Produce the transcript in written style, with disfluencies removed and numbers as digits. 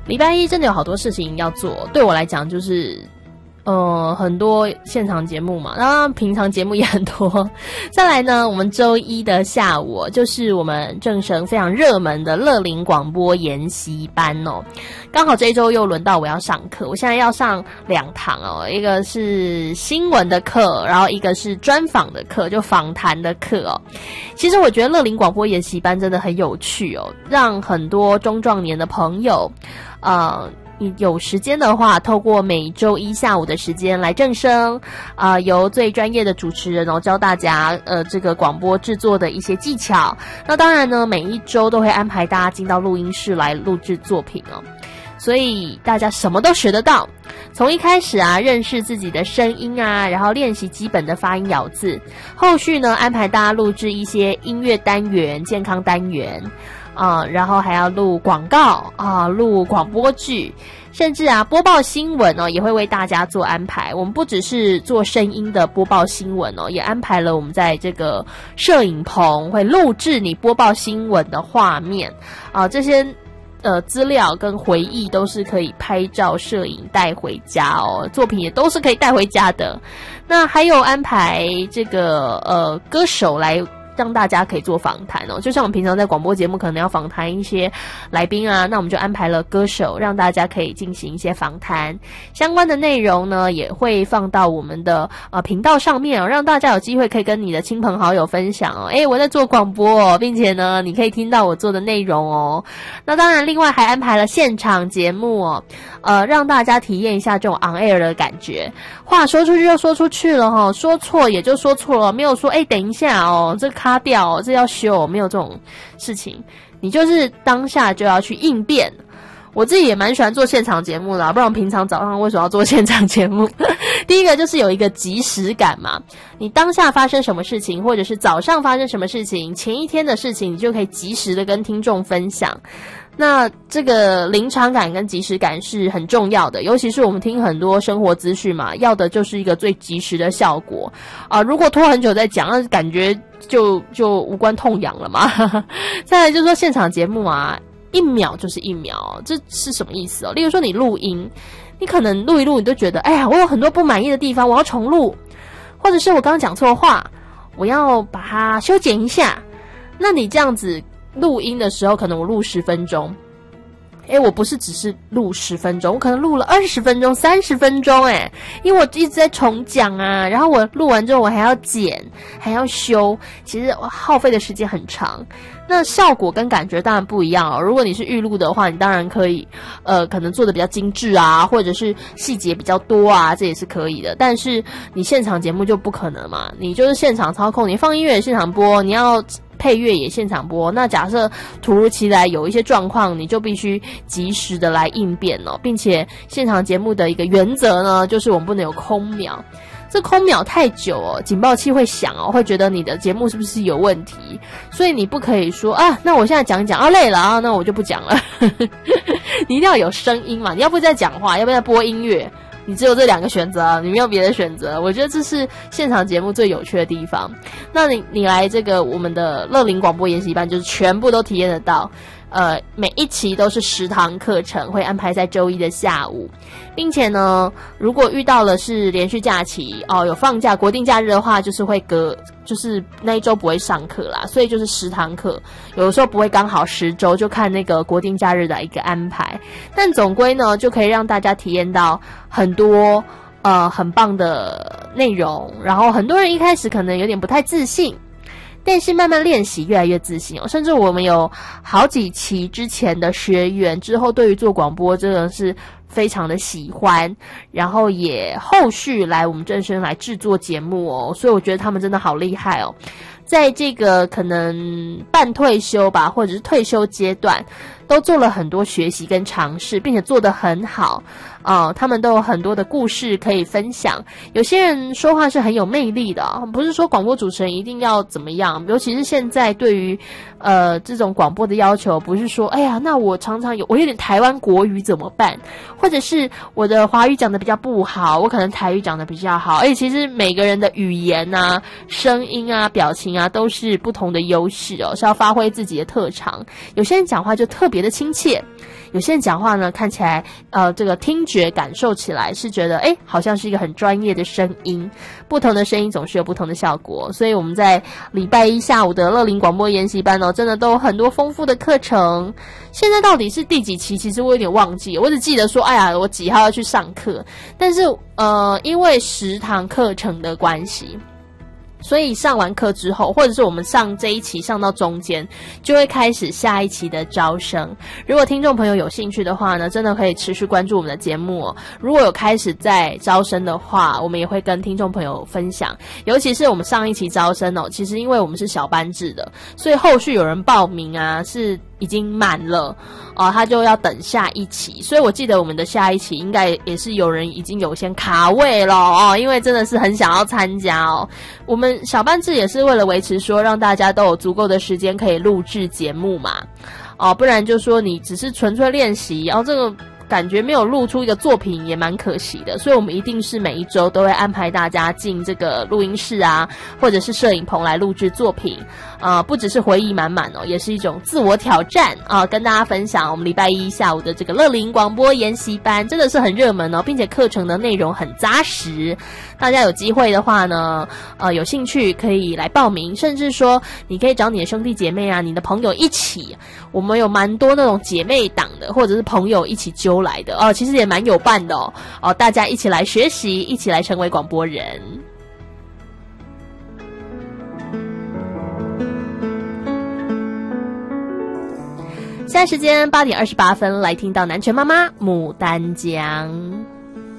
礼拜一真的有好多事情要做，对我来讲就是很多现场节目嘛，然后平常节目也很多。再来呢，我们周一的下午就是我们正声非常热门的乐龄广播研习班哦。刚好这一周又轮到我要上课，我现在要上2堂哦，一个是新闻的课，然后一个是专访的课，就访谈的课哦。其实我觉得乐龄广播研习班真的很有趣哦，让很多中壮年的朋友你有时间的话，透过每周一下午的时间来正声，由最专业的主持人教大家这个广播制作的一些技巧。那当然呢，每一周都会安排大家进到录音室来录制作品哦，所以大家什么都学得到。从一开始认识自己的声音然后练习基本的发音咬字，后续呢安排大家录制一些音乐单元、健康单元。然后还要录广告录广播剧，甚至播报新闻也会为大家做安排。我们不只是做声音的播报新闻也安排了我们在这个摄影棚会录制你播报新闻的画面这些资料跟回忆都是可以拍照摄影带回家作品也都是可以带回家的。那还有安排这个歌手来让大家可以做访谈就像我们平常在广播节目可能要访谈一些来宾那我们就安排了歌手，让大家可以进行一些访谈。相关的内容呢也会放到我们的频道上面让大家有机会可以跟你的亲朋好友分享我在做广播并且呢你可以听到我做的内容那当然另外还安排了现场节目让大家体验一下这种 on air 的感觉。话说出去就说出去了说错也就说错了，没有说等一下这卡掉这要修，没有这种事情，你就是当下就要去应变。我自己也蛮喜欢做现场节目的不然我平常早上为什么要做现场节目第一个就是有一个即时感嘛，你当下发生什么事情，或者是早上发生什么事情，前一天的事情，你就可以即时的跟听众分享。那这个临场感跟即时感是很重要的，尤其是我们听很多生活资讯嘛，要的就是一个最即时的效果如果拖很久再讲，那感觉就无关痛痒了嘛再来就是说现场节目1秒就是1秒，这是什么意思例如说你录音，你可能录一录你就觉得我有很多不满意的地方，我要重录，或者是我刚刚讲错话，我要把它修剪一下。那你这样子录音的时候，可能我录10分钟，我不是只是录10分钟，我可能录了20分钟、30分钟因为我一直在重讲然后我录完之后我还要剪，还要修，其实耗费的时间很长。那效果跟感觉当然不一样如果你是预录的话，你当然可以可能做的比较精致或者是细节比较多这也是可以的。但是你现场节目就不可能嘛，你就是现场操控，你放音乐也现场播，你要配乐也现场播。那假设突如其来有一些状况，你就必须及时的来应变并且现场节目的一个原则呢，就是我们不能有空秒。这空秒太久警报器会响会觉得你的节目是不是有问题，所以你不可以说那我现在讲一讲累了那我就不讲了你一定要有声音嘛，你要不再讲话，要不再播音乐，你只有这2个选择，你没有别的选择。我觉得这是现场节目最有趣的地方。那你来这个我们的乐龄广播研习班，就是全部都体验得到。每一期都是10堂课程，会安排在周一的下午，并且呢，如果遇到了是连续假期有放假国定假日的话，就是会就是那一周不会上课啦，所以就是10堂课，有的时候不会刚好10周，就看那个国定假日的一个安排。但总归呢，就可以让大家体验到很多很棒的内容，然后很多人一开始可能有点不太自信。但是慢慢练习越来越自信甚至我们有好几期之前的学员之后对于做广播真的是非常的喜欢，然后也后续来我们正声来制作节目所以我觉得他们真的好厉害在这个可能半退休吧或者是退休阶段都做了很多学习跟尝试，并且做得很好他们都有很多的故事可以分享。有些人说话是很有魅力的不是说广播主持人一定要怎么样，尤其是现在对于这种广播的要求不是说，哎呀，那我常常我有点台湾国语怎么办？或者是我的华语讲的比较不好，我可能台语讲的比较好。而且其实每个人的语言啊、声音啊、表情啊都是不同的优势哦，是要发挥自己的特长。有些人讲话就特别的亲切，有些人讲话呢看起来这个听觉感受起来是觉得好像是一个很专业的声音。不同的声音总是有不同的效果，所以我们在礼拜一下午的乐龄广播研习班真的都有很多丰富的课程。现在到底是第几期其实我有点忘记，我只记得说我几号要去上课，但是因为10堂课程的关系，所以上完课之后，或者是我们上这一期上到中间，就会开始下一期的招生。如果听众朋友有兴趣的话呢，真的可以持续关注我们的节目哦。如果有开始在招生的话，我们也会跟听众朋友分享。尤其是我们上一期招生其实因为我们是小班制的，所以后续有人报名是已经满了他就要等下一期。所以我记得我们的下一期应该也是有人已经有先卡位了因为真的是很想要参加我们小班制也是为了维持说让大家都有足够的时间可以录制节目嘛不然就说你只是纯粹练习这个感觉没有录出一个作品也蛮可惜的，所以我们一定是每一周都会安排大家进这个录音室或者是摄影棚来录制作品不只是回忆满满也是一种自我挑战跟大家分享我们礼拜一下午的这个乐龄广播研习班真的是很热门并且课程的内容很扎实。大家有机会的话呢有兴趣可以来报名，甚至说你可以找你的兄弟姐妹你的朋友一起，我们有蛮多那种姐妹档的或者是朋友一起揪来的其实也蛮有伴的大家一起来学习，一起来成为广播人。现在时间8点28分，来听到南拳妈妈牡丹江。